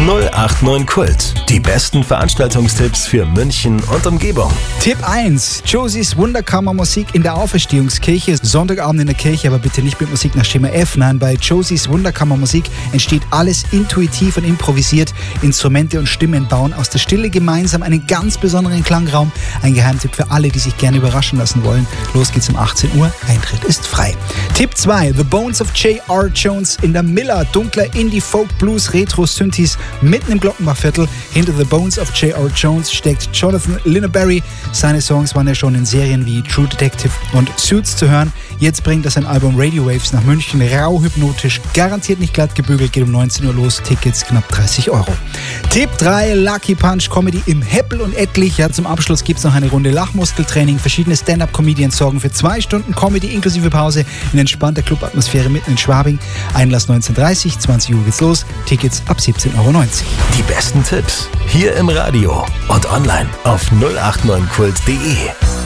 089 Kult. Die besten Veranstaltungstipps für München und Umgebung. Tipp 1. Josies Wunderkammermusik in der Auferstehungskirche. Sonntagabend in der Kirche, aber bitte nicht mit Musik nach Schema F. Nein, bei Josies Wunderkammermusik entsteht alles intuitiv und improvisiert. Instrumente und Stimmen bauen aus der Stille gemeinsam einen ganz besonderen Klangraum. Ein Geheimtipp für alle, die sich gerne überraschen lassen wollen. Los geht's um 18 Uhr. Eintritt ist frei. Tipp 2. The Bones of J.R. Jones in der Miller. Dunkler Indie, Folk, Blues, Retro, Synthes mitten im Glockenbachviertel. Hinter The Bones of J.R. Jones steckt Jonathan Lineberry. Seine Songs waren ja schon in Serien wie True Detective und Suits zu hören. Jetzt bringt er sein Album Radio Waves nach München. Rau, hypnotisch, garantiert nicht glatt gebügelt. Geht um 19 Uhr los. Tickets knapp 30 €. Tipp 3. Lucky Punch Comedy im Heppel und Etlich. Ja, zum Abschluss gibt es noch eine Runde Lachmuskeltraining. Verschiedene Stand-Up-Comedians sorgen für 2 Stunden Comedy inklusive Pause in entspannter Clubatmosphäre mitten in Schwabing. Einlass 19:30 20 Uhr geht's los. Tickets ab 17,90 €. Die besten Tipps hier im Radio und online auf 089kult.de.